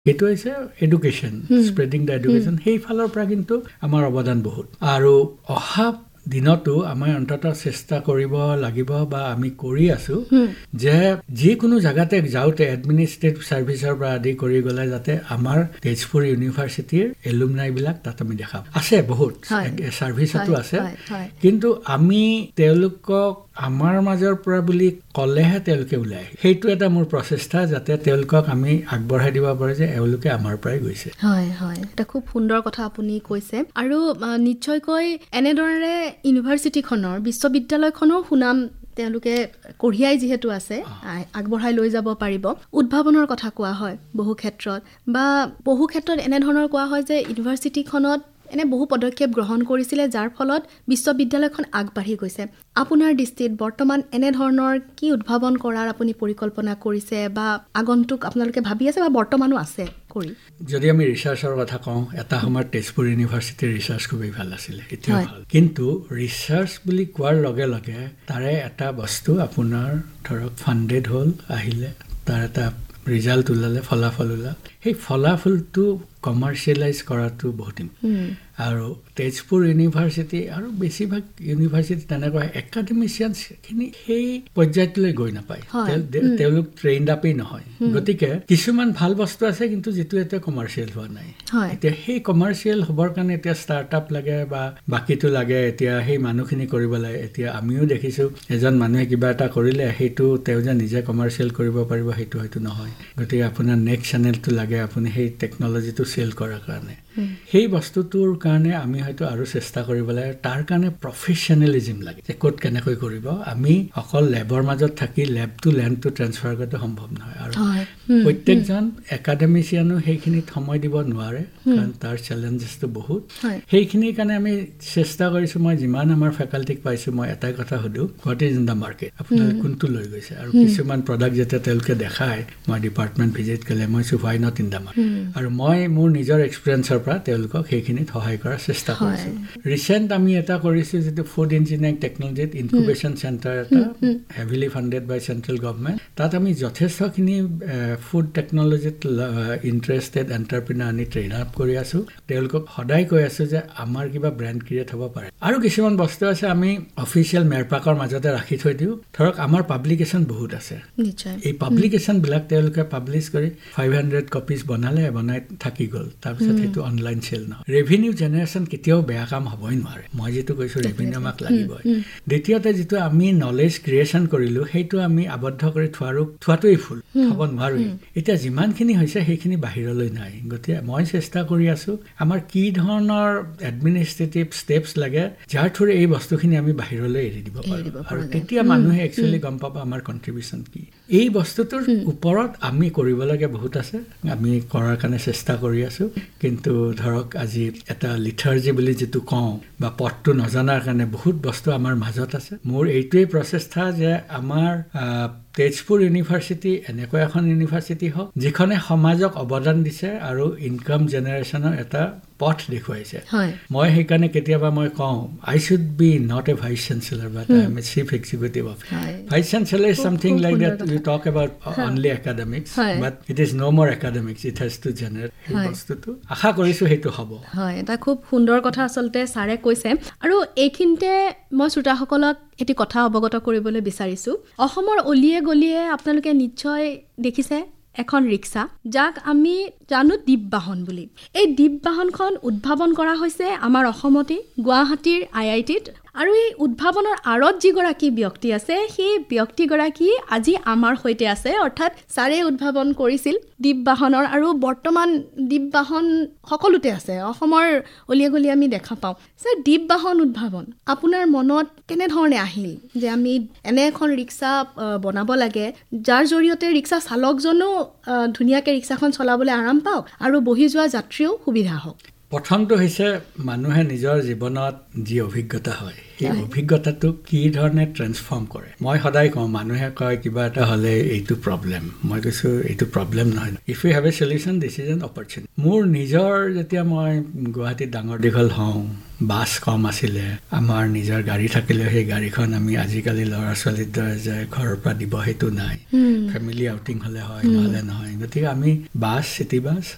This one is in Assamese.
এইটো হৈছে এডুকেশ্যন, স্প্ৰেডিং দ্য এডুকেশ্যন। সেই ফালৰ পৰা কিন্তু আমাৰ অৱদান বহুত। আৰু অহা দিনতো আমাৰ অন্ততঃ চেষ্টা কৰিব লাগিব বা আমি কৰি আছো যে যিকোনো জাগাতে যাওঁতে এডমিনিষ্ট্ৰেটিভ ছাৰ্ভিচৰ পৰা আদি কৰি গ'লে যাতে আমাৰ তেজপুৰ ইউনিভাৰ্চিটিৰ এলুমনাই বিলাক তাত আমি দেখাম। আছে বহুত ছাৰ্ভিচতো আছে, কিন্তু আমি তেওঁলোকক আমাৰ মাজৰ পৰা বুলি ক'লেহে তেওঁলোকে ওলাই আহে। সেইটো এটা মোৰ প্ৰচেষ্টা, যাতে তেওঁলোকক আমি আগবঢ়াই দিব পাৰো যে এওঁলোকে আমাৰ পৰাই গৈছে। হয় হয়, এটা খুব সুন্দৰ কথা আপুনি কৈছে। আৰু নিশ্চয়কৈ এনেদৰে ইউনিভাৰ্চিটিখনৰ বিশ্ববিদ্যালয়খনৰ সুনাম তেওঁলোকে কঢ়িয়াই যিহেতু আছে, আগবঢ়াই লৈ যাব পাৰিব। উদ্ভাৱনৰ কথা কোৱা হয় বহু ক্ষেত্ৰত, বা বহু ক্ষেত্ৰত এনেধৰণৰ কোৱা হয় যে ইউনিভাৰ্চিটিখনত এনে বহু পদক্ষেপ গ্ৰহণ কৰিছিলে যাৰ ফলত বিশ্ববিদ্যালয়খন আগবাঢ়ি গৈছে। আপোনাৰ দৃষ্টিত বৰ্তমান এনেধৰণৰ কি উদ্ভাৱন কৰাৰ আপুনি পৰিকল্পনা কৰিছে বা আগন্তুক আপোনালোকে ভাবি আছে বা বৰ্তমানো আছে কৰি? যদি আমি ৰিচাৰ্চৰ কথা কওঁ, এটা সময়ত তেজপুৰ ইউনিভাৰ্চিটিৰ ৰিচাৰ্চ খুবেই ভাল আছিলে, এতিয়া ভাল। কিন্তু ৰিচাৰ্চ বুলি কোৱাৰ লগে লগে তাৰে এটা বস্তু আপোনাৰ ধৰক ফাণ্ডেড হ'ল, আহিলে তাৰ এটা ৰিজাল্ট ওলালে, ফলাফল ওলাল। সেই ফলাফলটো কমাৰ্চিয়েলাইজ কৰাটো বহুত আৰু তেজপুৰ ইউনিভাৰ্চিটি আৰু বেছিভাগ ইউনিভাৰ্চিটি তেনেকুৱা একাডেমিচিয়ানখিনি সেই পৰ্যায়টোলৈ গৈ নাপায়, তেওঁলোক ট্ৰেইনড আপেই নহয়। গতিকে কিছুমান ভাল বস্তু আছে কিন্তু যিটো এতিয়া কমাৰ্চিয়েল হোৱা নাই। এতিয়া সেই কমাৰ্চিয়েল হ'বৰ কাৰণে এতিয়া ষ্টাৰ্টআপ লাগে বা বাকীটো লাগে, এতিয়া সেই মানুহখিনি কৰিব লাগে। এতিয়া আমিও দেখিছোঁ এজন মানুহে কিবা এটা কৰিলে সেইটো তেওঁ যে নিজে কমাৰ্চিয়েল কৰিব পাৰিব সেইটো হয়তো নহয়। গতিকে আপোনাৰ নেক্সট চেনেলটো লাগে আপুনি সেই টেকন'লজিটো চেল কৰাৰ কাৰণে। সেই বস্তুটোৰ কাৰণে আমি হয়তো আৰু চেষ্টা কৰিব লাগে। তাৰ কাৰণে প্ৰফেচনেলিজিম লাগে, যে ক'ত কেনেকৈ কৰিব। আমি অকল লেবৰ মাজত থাকি লেব টু লেণ্ডটো ট্ৰেন্সফাৰ কৰাটো সম্ভৱ নহয়। আৰু প্ৰত্যেকজন একাডেমিচিয়ানো সেইখিনিত সময় দিব নোৱাৰে, কাৰণ তাৰ চেলেঞ্জেছটো বহুত। সেইখিনিৰ কাৰণে আমি চেষ্টা কৰিছোঁ। মই যিমান আমাৰ ফেকাল্টিক পাইছোঁ, মই এটাই কথা সুধোঁ, what is in the market, আপোনালোকে কোনটো লৈ গৈছে? আৰু কিছুমান প্ৰডাক্ট যেতিয়া তেওঁলোকে দেখায়, মই ডিপাৰ্টমেণ্ট ভিজিট কৰিলে মই কৈছোঁ হোৱাই নট ইন দ্য মাৰ্কেট। আৰু মই মোৰ নিজৰ এক্সপিৰিয়েঞ্চৰ পৰা তেওঁলোকক সেইখিনিত সহায় কৰাৰ চেষ্টা কৰিছোঁ। ৰিচেণ্ট আমি এটা কৰিছোঁ যিটো ফুড ইঞ্জিনিয়াৰিং টেকনলজিত ইনকুবেশ্যন চেণ্টাৰ এটা, হেভিলি ফাণ্ডেড বাই চেণ্ট্ৰেল গভৰ্ণমেণ্ট। তাত আমি যথেষ্টখিনি ফুড টেকনলজিত ইণ্টাৰেষ্টেড এণ্টাৰপ্ৰিনাৰ আনি ট্ৰেইন আপ কৰি আছোঁ। তেওঁলোকক সদায় কৈ আছোঁ যে আমাৰ কিবা ব্ৰেণ্ড ক্ৰিয়েট হ'ব পাৰে। আৰু কিছুমান বস্তু আছে আমি অফিচিয়েল মেৰপাকৰ মাজতে ৰাখি থৈ দিওঁ। ধৰক আমাৰ পাব্লিকেশ্যন বহুত আছে, এই পাব্লিকেশ্যনবিলাক তেওঁলোকে পাব্লিছ কৰি 500 কপিজ বনালে, বনাই থাকি গ'ল, তাৰপিছত সেইটো অনলাইন চেল নহয়। ৰেভিনিউ জেনেৰেশ্যন কেতিয়াও বেয়া কাম হ'বই নোৱাৰে। মই যিটো কৈছোঁ ৰেভিনিউ আমাক লাগিবই। দ্বিতীয়তে যিটো আমি নলেজ ক্ৰিয়েশ্যন কৰিলোঁ সেইটো আমি আবদ্ধ কৰি থোৱাটোৱেই ভুল, থ'ব নোৱাৰোঁ। এতিয়া যিমানখিনি হৈছে সেইখিনি বাহিৰলৈ নাই। গতিকে মই চেষ্টা কৰি আছোঁ আমাৰ কি ধৰণৰ এডমিনিষ্ট্ৰেটিভ ষ্টেপছ লাগে যাৰ থ্ৰুৰে এই বস্তুখিনি আমি বাহিৰলৈ এৰি দিব পাৰোঁ, আৰু তেতিয়া মানুহে একচুৱেলি গম পাব আমাৰ কণ্ট্ৰিবিউশ্যন কি। এই বস্তুটোৰ ওপৰত আমি কৰিবলগীয়া বহুত আছে, আমি কৰাৰ কাৰণে চেষ্টা কৰি আছোঁ। কিন্তু ধৰক আজি এটা লিথাৰ্জি বুলি যিটো কওঁ, বা পথটো নজনাৰ কাৰণে বহুত বস্তু আমাৰ মাজত আছে। মোৰ এইটোৱেই প্ৰচেষ্টা যে আমাৰ তেজপুৰ ইউনিভাৰ্চিটি এনেকুৱা এখন ইউনিভাৰ্চিটি হওক যিখনে সমাজক অৱদান দিছে আৰু ইনকাম জেনেৰেশ্যনৰ এটা পথ দেখুৱাইছে। মই সেইকাৰণে কেতিয়াবা মই কওঁ, আই should be not a vice চেঞ্চেলৰ, but I M A chief executive officer. Vice চেঞ্চেলৰ is something like that you talk about only academics, but it is ন' মোৰ academics, it has to generate. সেই বস্তুটো আশা কৰিছোঁ সেইটো হ'ব। হয়, এটা খুব সুন্দৰ কথা আচলতে ছাৰে কৈছে। আৰু এইখিনিতে মই শ্ৰোতাসকলক এটি কথা অৱগত কৰিবলৈ বিচাৰিছোঁ। অসমৰ অলিয়ে গলিয়ে আপোনালোকে নিশ্চয় দেখিছে এখন ৰিক্সা, যাক আমি জানো দ্বীপ বাহন বুলি। এই দ্বীপ বাহনখন উদ্ভাৱন কৰা হৈছে আমাৰ অসমতে, গুৱাহাটীৰ IITত। আৰু এই উদ্ভাৱনৰ আঁৰত যিগৰাকী ব্যক্তি আছে, সেই ব্যক্তিগৰাকী আজি আমাৰ সৈতে আছে। অৰ্থাৎ ছাৰে উদ্ভাৱন কৰিছিল দ্বীপ বাহনৰ, আৰু বৰ্তমান দ্বীপ বাহন সকলোতে আছে, অসমৰ অলিয়ে গলিয়ে আমি দেখা পাওঁ। ছাৰ, দ্বীপ বাহন উদ্ভাৱন আপোনাৰ মনত কেনেধৰণে আহিল যে আমি এনে এখন ৰিক্সা বনাব লাগে যাৰ জৰিয়তে ৰিক্সা চালকজনো ধুনীয়াকৈ ৰিক্সাখন চলাবলৈ আৰাম পাওক আৰু বহি যোৱা যাত্ৰীও সুবিধা হওক? প্ৰথমটো হৈছে মানুহে নিজৰ জীৱনত যি অভিজ্ঞতা হয় সেই অভিজ্ঞতাটোক কি ধৰণে ট্ৰেন্সফৰ্ম কৰে। মই সদায় কওঁ, মানুহে কয় কিবা এটা হ'লে এইটো প্ৰব্লেম, মই কৈছোঁ এইটো প্ৰব্লেম নহয়, if U have a solution this is an opportunity. মোৰ নিজৰ যেতিয়া মই গুৱাহাটীত ডাঙৰ দীঘল হওঁ, বাছ কম আছিলে, আমাৰ নিজৰ গাড়ী থাকিলেও সেই গাড়ীখন আমি আজিকালি ল'ৰা ছোৱালীৰ দৰে যে ঘৰৰ পৰা দিব সেইটো নাই, ফেমিলি আউটিং হ'লে হয়, নহ'লে নহয়। গতিকে আমি বাছ, চিটি বাছ